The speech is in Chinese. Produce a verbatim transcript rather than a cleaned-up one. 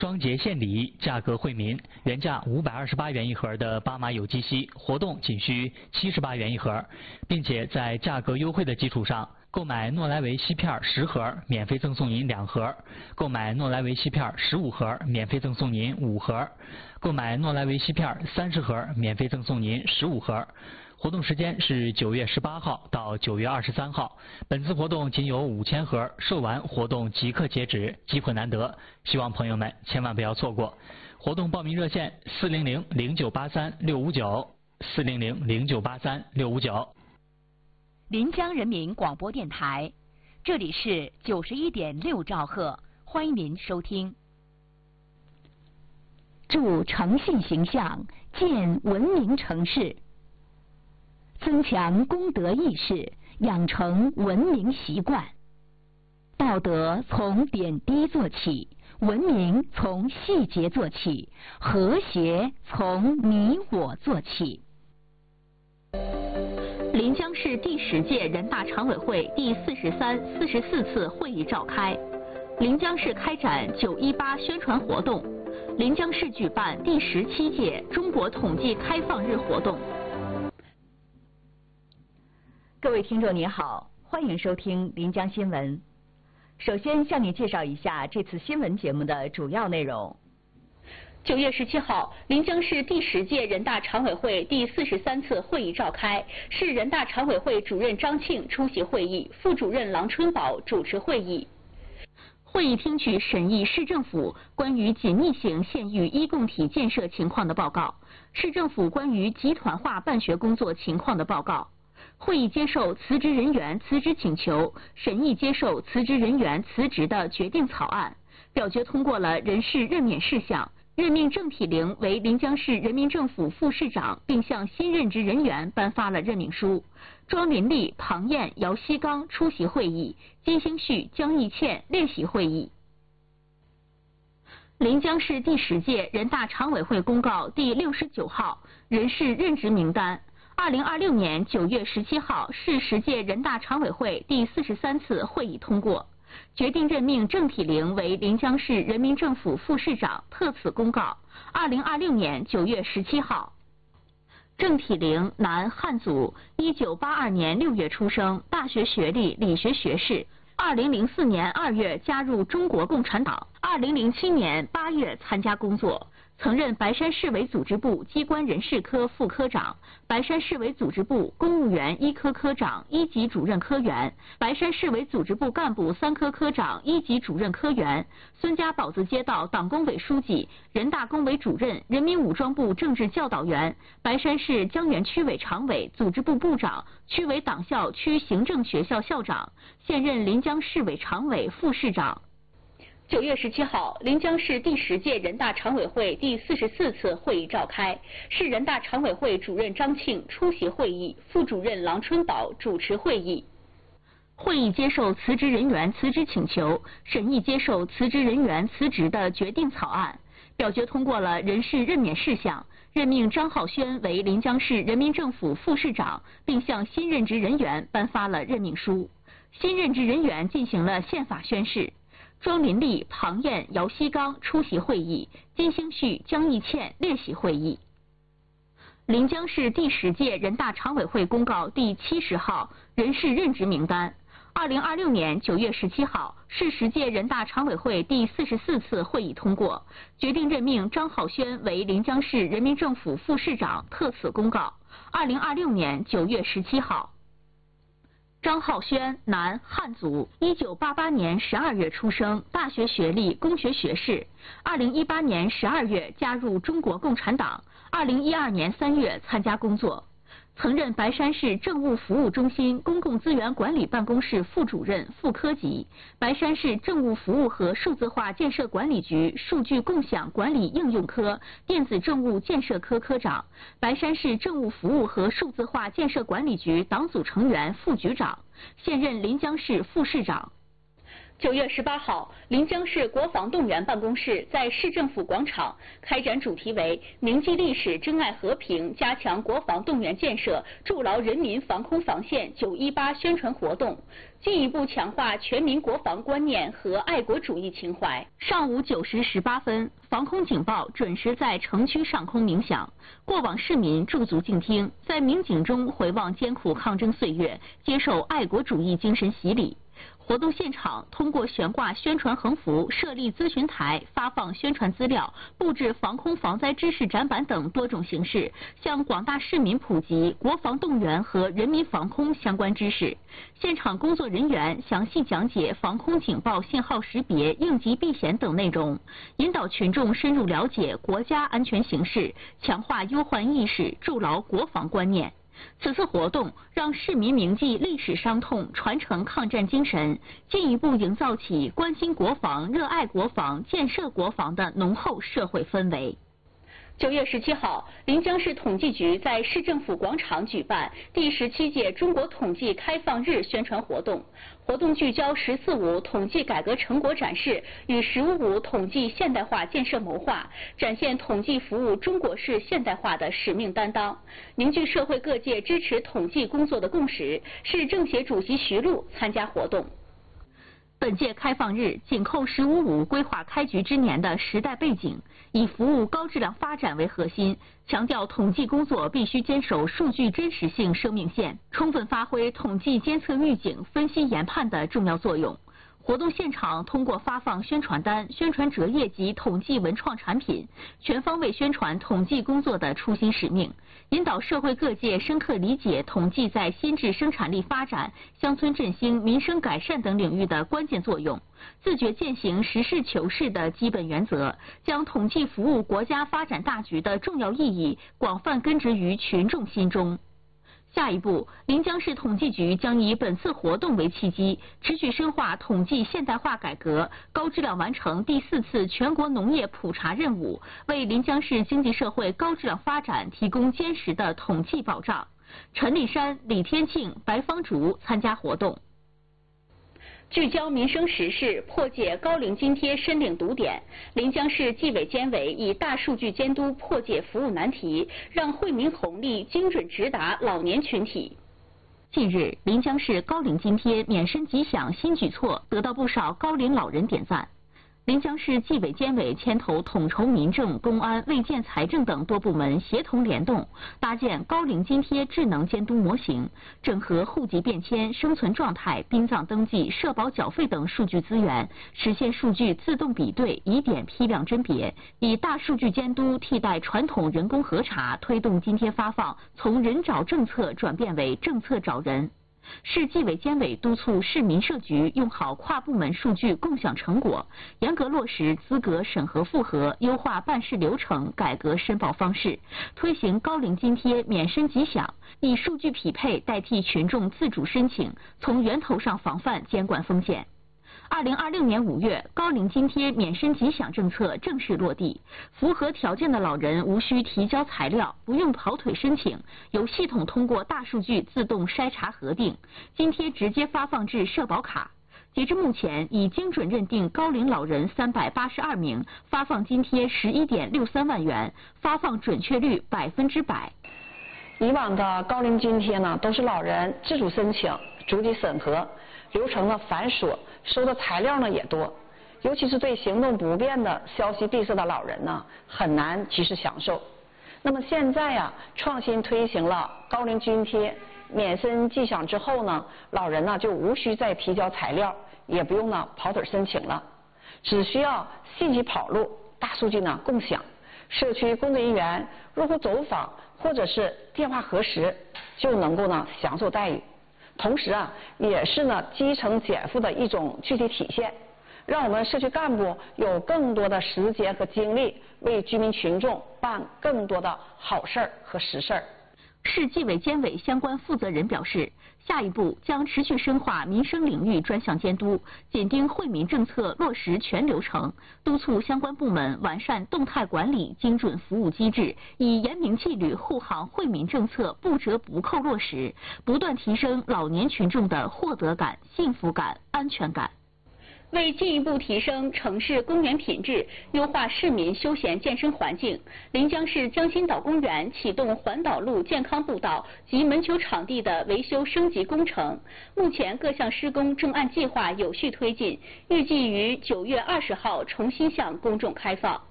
双节献礼，价格惠民，原价五百二十八元一盒的巴马有机硒，活动仅需七十八元一盒，并且在价格优惠的基础上，购买诺莱维硒片十盒，免费赠送您两盒；购买诺莱维硒片十五盒，免费赠送您五盒；购买诺莱维硒片三十盒，免费赠送您十五盒。活动时间是九月十八号到九月二十三号。本次活动仅有五千盒，售完活动即刻截止，机会难得，希望朋友们千万不要错过。活动报名热线：四零零零九八三六五九，四零零零九八三六五九。 临江人民广播电台，这里是九十一点六兆赫，欢迎您收听。助诚信形象，建文明城市。增强公德意识，养成文明习惯。道德从点滴做起，文明从细节做起，和谐从你我做起。临江市第十届人大常委会第四十三、四十四次会议召开，临江市开展九一八宣传活动，临江市举办第十七届中国统计开放日活动。各位听众您好，欢迎收听临江新闻。首先向你介绍一下这次新闻节目的主要内容。九月十七号，临江市第十届人大常委会第四十三次会议召开，市人大常委会主任张庆出席会议，副主任郎春宝主持会议。会议听取审议市政府关于紧密型县域一共体建设情况的报告，市政府关于集团化办学工作情况的报告。会议接受辞职人员辞职请求，审议接受辞职人员辞职的决定草案，表决通过了人事任免事项，任命郑体玲为临江市人民政府副市长，并向新任职人员颁发了任命书。庄林丽、庞燕、姚锡刚出席会议，金星旭、江义倩列席会议。临江市第十届人大常委会公告第六十九号人事任职名单。二零二六年九月十七号，市十届人大常委会第四十三次会议通过，决定任命郑体玲为临江市人民政府副市长，特此公告。二零二六年九月十七号。郑体玲，男，汉族，一九八二年六月出生，大学学历，理学学士。二零零四年二月加入中国共产党，二零零七年八月参加工作。曾任白山市委组织部机关人事科副科长、白山市委组织部公务员一科科长一级主任科员、白山市委组织部干部三科科长一级主任科员，孙家堡子街道党工委书记、人大工委主任、人民武装部政治教导员，白山市江源区委常委、组织部部长、区委党校区行政学校校长，现任临江市委常委、副市长。九月十七号，临江市第十届人大常委会第四十四次会议召开，市人大常委会主任张庆出席会议，副主任郎春宝主持会议。会议接受辞职人员辞职请求，审议接受辞职人员辞职的决定草案，表决通过了人事任免事项，任命张浩轩为临江市人民政府副市长，并向新任职人员颁发了任命书。新任职人员进行了宪法宣誓。庄林丽、庞燕、姚锡刚出席会议，金星旭、江义倩列席会议。临江市第十届人大常委会公告第七十号人事任职名单。二零二六年九月十七号，市十届人大常委会第四十四次会议通过，决定任命张浩轩为临江市人民政府副市长，特此公告。二零二六年九月十七号。张浩轩，男，汉族，一九八八年十二月出生，大学学历，工学学士。二零一八年十二月加入中国共产党，二零一二年三月参加工作。曾任白山市政务服务中心公共资源管理办公室副主任、副科级，白山市政务服务和数字化建设管理局数据共享管理应用科电子政务建设科科长，白山市政务服务和数字化建设管理局党组成员、副局长，现任临江市副市长。 九月十八号，临江市国防动员办公室在市政府广场开展主题为“铭记历史，珍爱和平，加强国防动员建设，筑牢人民防空防线”九一八宣传活动，进一步强化全民国防观念和爱国主义情怀。上午九时十八分，防空警报准时在城区上空鸣响，过往市民驻足静听，在鸣警中回望艰苦抗争岁月，接受爱国主义精神洗礼。活动现场通过悬挂宣传横幅、设立咨询台、发放宣传资料、布置防空防灾知识展板等多种形式，向广大市民普及国防动员和人民防空相关知识。现场工作人员详细讲解防空警报信号识别、应急避险等内容，引导群众深入了解国家安全形势，强化忧患意识，筑牢国防观念。此次活动让市民铭记历史伤痛，传承抗战精神，进一步营造起关心国防、热爱国防、建设国防的浓厚社会氛围。九月十七号，临江市统计局在市政府广场举办第十七届中国统计开放日宣传活动。活动聚焦“十四五”统计改革成果展示与“十五五”统计现代化建设谋划，展现统计服务中国式现代化的使命担当，凝聚社会各界支持统计工作的共识。市政协主席徐璐参加活动。本届开放日紧扣“十五五”规划开局之年的时代背景，以服务高质量发展为核心，强调统计工作必须坚守数据真实性生命线，充分发挥统计监测预警、分析研判的重要作用。活动现场通过发放宣传单、宣传折页及统计文创产品，全方位宣传统计工作的初心使命，引导社会各界深刻理解统计在新质生产力发展、乡村振兴、民生改善等领域的关键作用，自觉践行实事求是的基本原则，将统计服务国家发展大局的重要意义广泛根植于群众心中。下一步，临江市统计局将以本次活动为契机，持续深化统计现代化改革，高质量完成第四次全国农业普查任务，为临江市经济社会高质量发展提供坚实的统计保障。陈立山、李天庆、白方竹参加活动。聚焦民生时事，破解高龄津贴申领堵点。临江市纪委监委以大数据监督破解服务难题，让惠民红利精准直达老年群体。近日，临江市高龄津贴免申吉享新举措得到不少高龄老人点赞。临江市纪委监委牵头统筹民政、公安、卫健、财政等多部门协同联动，搭建高龄津贴智能监督模型，整合户籍变迁、生存状态、殡葬登记、社保缴费等数据资源，实现数据自动比对、疑点批量甄别，以大数据监督替代传统人工核查，推动津贴发放从人找政策转变为政策找人。市纪委监委督促市民社局用好跨部门数据共享成果，严格落实资格审核复核，优化办事流程，改革申报方式，推行高龄津贴免申吉享，以数据匹配代替群众自主申请，从源头上防范监管风险。二零二六年五月，高龄津贴免申吉享政策正式落地，符合条件的老人无需提交材料，不用跑腿申请，由系统通过大数据自动筛查核定，津贴直接发放至社保卡。截至目前，已精准认定高龄老人三百八十二名，发放津贴十一点六三万元，发放准确率百分之百。 以往的高龄津贴呢，都是老人自主申请、逐级审核，流程呢繁琐，收的材料呢也多，尤其是对行动不便的、消息闭塞的老人呢，很难及时享受。那么现在呀、啊，创新推行了高龄津贴免申吉享之后呢，老人呢就无需再提交材料，也不用呢跑腿申请了，只需要信息跑路、大数据呢共享，社区工作人员入户走访或者是电话核实，就能够呢享受待遇。同时啊，也是呢基层减负的一种具体体现，让我们社区干部有更多的时间和精力为居民群众办更多的好事儿和实事儿。 市纪委监委相关负责人表示，下一步将持续深化民生领域专项监督，紧盯惠民政策落实全流程，督促相关部门完善动态管理、精准服务机制，以严明纪律护航惠民政策不折不扣落实，不断提升老年群众的获得感、幸福感、安全感。 为进一步提升城市公园品质，优化市民休闲健身环境，临江市江心岛公园启动环岛路健康步道及门球场地的维修升级工程。目前各项施工正按计划有序推进，预计于九月二十号重新向公众开放。